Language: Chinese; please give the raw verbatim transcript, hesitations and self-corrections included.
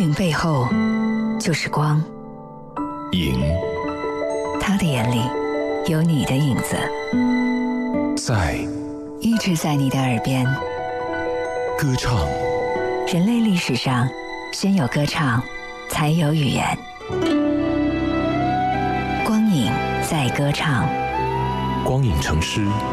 云背后就是光， 影， 他的眼里有你的影子， 在一直在你的耳边歌唱。 人类历史上，先有歌唱，才有语言。光影在歌唱， 光影成诗，